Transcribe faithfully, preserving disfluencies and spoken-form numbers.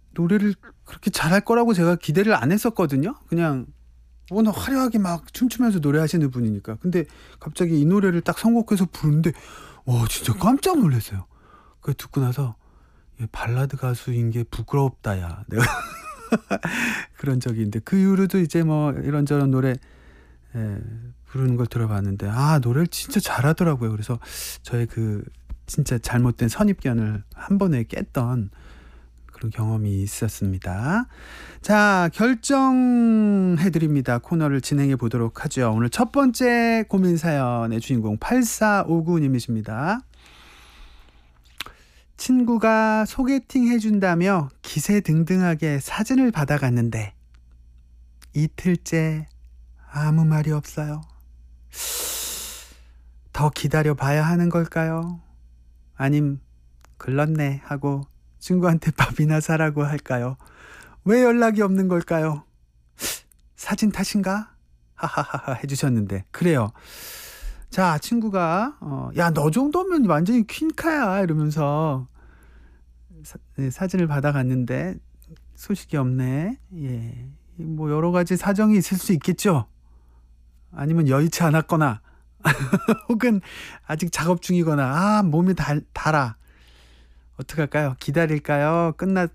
노래를 그렇게 잘할 거라고 제가 기대를 안 했었거든요. 그냥 워낙 화려하게 막 춤추면서 노래하시는 분이니까. 근데 갑자기 이 노래를 딱 선곡해서 부르는데 와 진짜 깜짝 놀랐어요. 그거 듣고 나서 예, 발라드 가수인 게 부끄럽다 야. 내가 그런 적이 있는데 그 이후로도 이제 뭐 이런저런 노래 예, 부르는 걸 들어봤는데 아 노래를 진짜 잘하더라고요. 그래서 저의 그 진짜 잘못된 선입견을 한 번에 깼던 그런 경험이 있었습니다. 자, 결정해드립니다. 코너를 진행해 보도록 하죠. 오늘 첫 번째 고민 사연의 주인공 팔사오구 님이십니다. 친구가 소개팅 해준다며 기세등등하게 사진을 받아갔는데 이틀째 아무 말이 없어요. 더 기다려 봐야 하는 걸까요? 아님 글렀네 하고 친구한테 밥이나 사라고 할까요? 왜 연락이 없는 걸까요? 사진 탓인가? 하하하하 해주셨는데 그래요. 자 친구가 어, 야 너 정도면 완전히 퀸카야 이러면서 사, 네, 사진을 받아갔는데 소식이 없네. 예, 뭐 여러 가지 사정이 있을 수 있겠죠. 아니면 여의치 않았거나 혹은 아직 작업 중이거나 아 몸이 달, 달아. 어떡할까요? 기다릴까요? 끝나